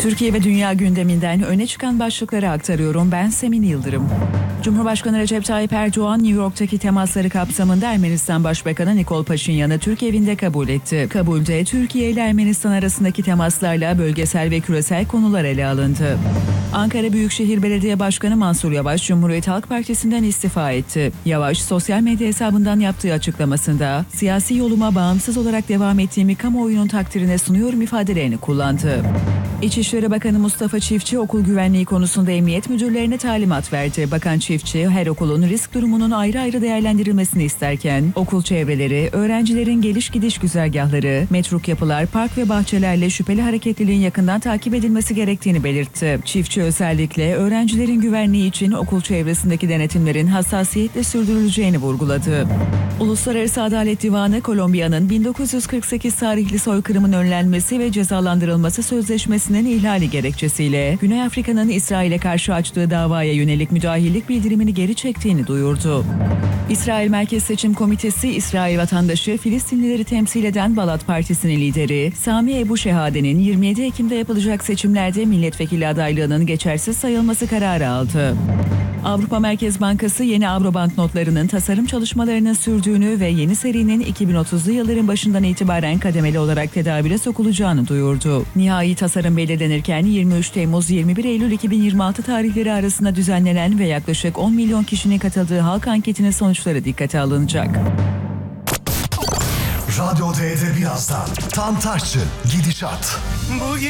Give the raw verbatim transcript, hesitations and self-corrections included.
Türkiye ve dünya gündeminden öne çıkan başlıkları aktarıyorum. Ben Semin Yıldırım. Cumhurbaşkanı Recep Tayyip Erdoğan, New York'taki temasları kapsamında Ermenistan Başbakanı Nikol Paşinyan'ı Türk evinde kabul etti. Kabulde Türkiye ile Ermenistan arasındaki temaslarla bölgesel ve küresel konular ele alındı. Ankara Büyükşehir Belediye Başkanı Mansur Yavaş, Cumhuriyet Halk Partisi'nden istifa etti. Yavaş, sosyal medya hesabından yaptığı açıklamasında, siyasi yoluma bağımsız olarak devam ettiğimi kamuoyunun takdirine sunuyorum ifadelerini kullandı. İçişleri Bakanı Mustafa Çiftçi, okul güvenliği konusunda emniyet müdürlerine talimat verdi. Bakan Çiftçi, her okulun risk durumunun ayrı ayrı değerlendirilmesini isterken, okul çevreleri, öğrencilerin geliş gidiş güzergahları, metruk yapılar, park ve bahçelerle şüpheli hareketliliğin yakından takip edilmesi gerektiğini belirtti. Çiftçi özellikle öğrencilerin güvenliği için okul çevresindeki denetimlerin hassasiyetle sürdürüleceğini vurguladı. Uluslararası Adalet Divanı, Kolombiya'nın bin dokuz yüz kırk sekiz tarihli soykırımın önlenmesi ve cezalandırılması sözleşmesinin ihlali gerekçesiyle Güney Afrika'nın İsrail'e karşı açtığı davaya yönelik müdahillik bildirimini geri çektiğini duyurdu. İsrail Merkez Seçim Komitesi, İsrail vatandaşı Filistinlileri temsil eden Balat Partisi'nin lideri Sami Ebu Şehade'nin yirmi yedi Ekim'de yapılacak seçimlerde milletvekili adaylığının geçersiz sayılması kararı aldı. Avrupa Merkez Bankası, yeni Avro banknotlarının tasarım çalışmalarının sürdüğünü ve yeni serinin iki bin otuzlu yılların başından itibaren kademeli olarak tedavüle sokulacağını duyurdu. Nihai tasarım belirlenirken yirmi üç Temmuz yirmi bir Eylül iki bin yirmi altı tarihleri arasında düzenlenen ve yaklaşık on milyon kişinin katıldığı halk anketinin sonuçları dikkate alınacak. Radyo D'de birazdan Tantaşçı Gidişat.